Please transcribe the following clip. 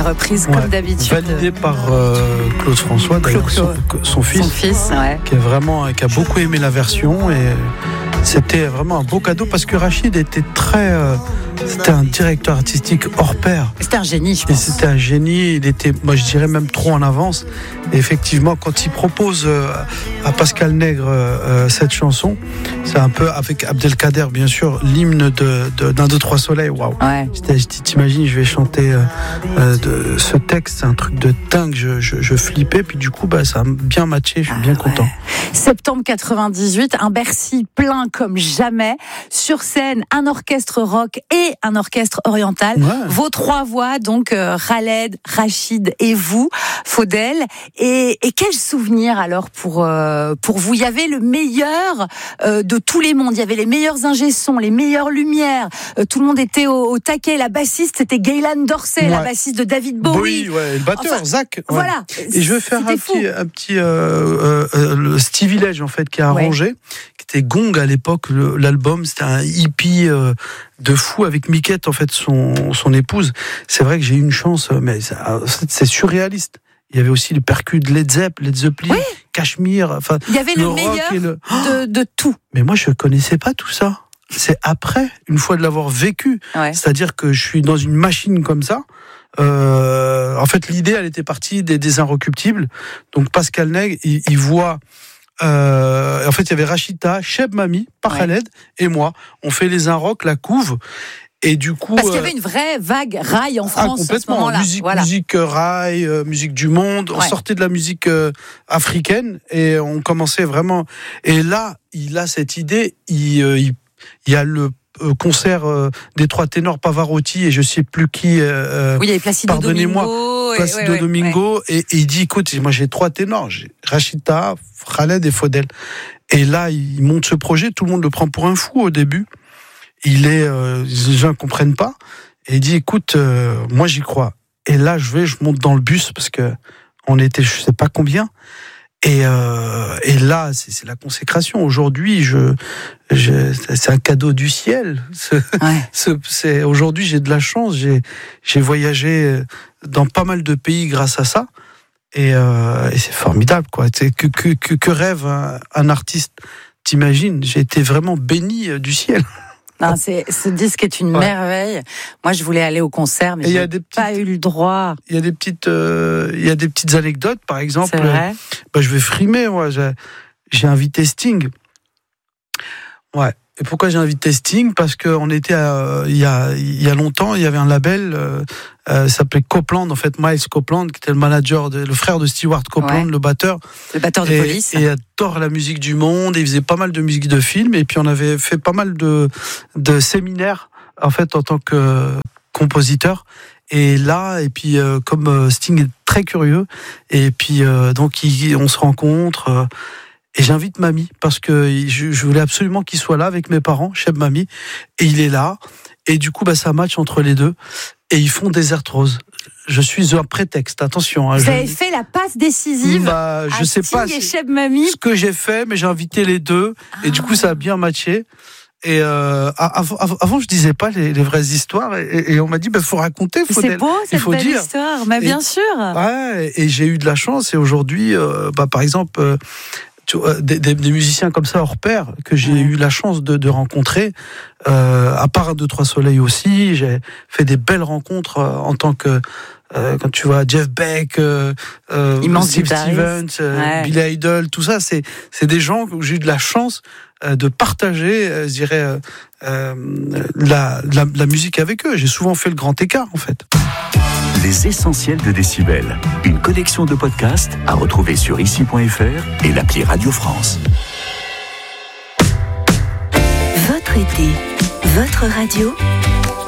reprise comme d'habitude. Validée par Claude François, d'ailleurs, son fils, qui a beaucoup aimé la version, et c'était vraiment un beau cadeau parce que Rachid était c'était un directeur artistique hors pair. C'était un génie, je pense. Et c'était un génie. Il était, moi, je dirais même trop en avance. Et effectivement, quand il propose à Pascal Nègre cette chanson, c'est un peu avec Abdelkader, bien sûr, l'hymne d'un, deux, trois soleils. Waouh. Ouais. T'imagines, je vais chanter de ce texte, c'est un truc de dingue. Je flippais, puis du coup, ça a bien matché. Je suis bien content. Septembre 98, un Bercy plein comme jamais. Sur scène, un orchestre rock et un orchestre oriental. Ouais. Vos trois voix, donc Khaled, Rachid et vous, Faudel. Et quel souvenir alors pour vous? Il y avait le meilleur de tous les mondes. Il y avait les meilleurs ingé-sons, les meilleures lumières. Tout le monde était au taquet. La bassiste, c'était Gaylan Dorsey, la bassiste de David Bowie. Le batteur, Zach. Ouais. Voilà. Et je vais faire un petit Stevie Village, en fait, qui a arrangé, qui était Gong à l'époque. L'album, c'était un hippie de fou avec Miquette, en fait, son épouse. C'est vrai que j'ai eu une chance, mais c'est surréaliste. Il y avait aussi le percu de Led Zeppelin, Cachemire. Enfin, il y avait le meilleur de tout. Mais moi, je connaissais pas tout ça. C'est après, une fois de l'avoir vécu. Ouais. C'est-à-dire que je suis dans une machine comme ça. En fait, l'idée, elle était partie des Inrecuptibles. Donc, Pascal Nègre, il voit... en fait, il y avait Rachida, Cheb Mami, Khaled et moi. On fait les Inrock, la couve. Et du coup, parce qu'il y avait une vraie vague rail en France. Complètement. À ce moment-là. Musique rail, musique du monde. On sortait de la musique africaine et on commençait vraiment. Et là, il a cette idée. Il y a le concert des trois ténors Pavarotti et je sais plus qui. Oui, il y avait Placido Domingo. Et il dit, écoute, moi j'ai trois ténors, j'ai Rachida, Khaled et Faudel. Et là, il monte ce projet, tout le monde le prend pour un fou au début. Les gens ne comprennent pas. Et il dit, écoute, moi j'y crois. Et là, je monte dans le bus parce que on était, je sais pas combien. Et là, c'est la consécration. Aujourd'hui, c'est un cadeau du ciel. Aujourd'hui, j'ai de la chance. J'ai voyagé dans pas mal de pays grâce à ça. Et c'est formidable, quoi. Que rêve un artiste, t'imagines? J'ai été vraiment béni du ciel. Non, ce disque est une merveille. Moi, je voulais aller au concert, mais j'ai pas eu le droit. Il y a des petites anecdotes, par exemple. C'est vrai. Je vais frimer, moi. J'ai invité Sting. Ouais. Et pourquoi j'ai invité Sting? Parce qu'on était il y a longtemps, il y avait un label, s'appelait Copeland, en fait, Miles Copeland, qui était le frère de Stewart Copeland, le batteur. Le batteur de Police. Et il adore la musique du monde, et il faisait pas mal de musique de film, et puis on avait fait pas mal de séminaires, en fait, en tant que compositeur. Et là, comme Sting est très curieux, et puis donc on se rencontre. Et j'invite Mamie, parce que je voulais absolument qu'il soit là avec mes parents, Cheb Mami, et il est là. Et du coup, ça match entre les deux. Et ils font Desert Rose. Je suis un prétexte, attention. Vous avez fait la passe décisive je sais pas et Cheb Mami. Ce que j'ai fait, mais j'ai invité les deux. Et du coup, ça a bien matché. Et avant, je disais pas les vraies histoires. Et on m'a dit, faut raconter, Faudel. C'est beau, cette belle histoire. Mais bien sûr. Ouais, et j'ai eu de la chance. Et aujourd'hui, par exemple... des musiciens comme ça hors pair que j'ai eu la chance de rencontrer, à part un, deux, trois soleils aussi. J'ai fait des belles rencontres en tant que quand tu vois Jeff Beck, Steve Stevens, Billy Idol, tout ça, c'est des gens où j'ai eu de la chance de partager, je dirais, la musique avec eux. J'ai souvent fait le grand écart, en fait. Les essentiels de Décibel, une collection de podcasts à retrouver sur ici.fr et l'appli Radio France. Votre été, votre radio,